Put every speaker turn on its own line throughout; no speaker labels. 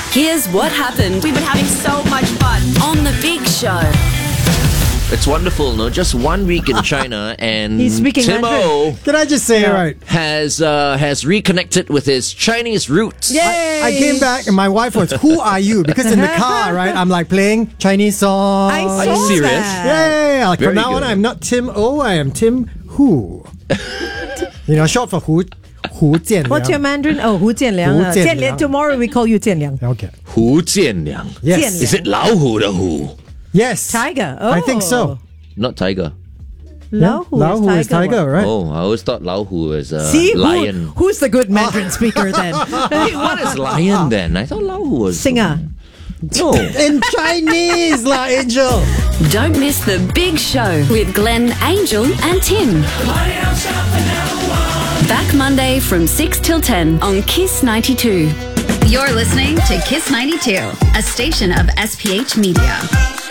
Here's what happened
We've been having so much fun.
on The Big Show.
It's wonderful, no? Just 1 week in China, and
He's speaking
Timo
Mandarin.
Can I just say, all right?
has reconnected with his Chinese roots.
Yay!
I came back and my wife was, who are you? Because in the car, right, I'm like playing Chinese songs.
I
Are you
saw
serious?
that.
Yeah. Like
Very
from now on,
good.
I'm not Tim O, I am Tim Hu. Short for Hu Jianliang.
What's your Mandarin? Oh, Hu Jianliang.
Hu Jianliang.
Tomorrow we call you Jianliang.
Okay.
Hu Jianliang.
Yes.
Jianliang.
Is it 老虎的虎?
Yes.
Tiger. Oh.
I think so.
Not tiger.
Lao Hu
Lao is tiger, right?
Oh, I always thought 老虎was
See,
lion.
who's the good Mandarin speaker then?
Hey, what is lion then? I thought 老虎was...
Singer.
No.
In Chinese, la Angel.
Don't miss The Big Show with Glenn, Angel and Tim. Back Monday from 6 till 10 on Kiss 92.
You're listening to Kiss 92, a station of SPH Media.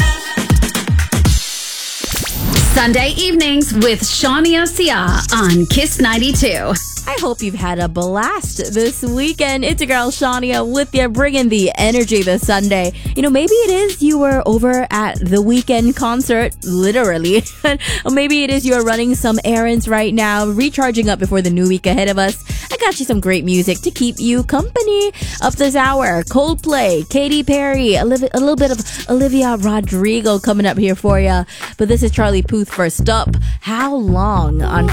Sunday evenings with Shania Sia on Kiss 92.
I hope you've had a blast this weekend. It's your girl Shania with you, bringing the energy this Sunday. Maybe it is you were over at the weekend concert, literally. Or maybe it is you're running some errands right now, recharging up before the new week ahead of us. I got you some great music to keep you company up this hour. Coldplay, Katy Perry, a little bit of Olivia Rodrigo coming up here for you. But this is Charlie Puth first up. How long on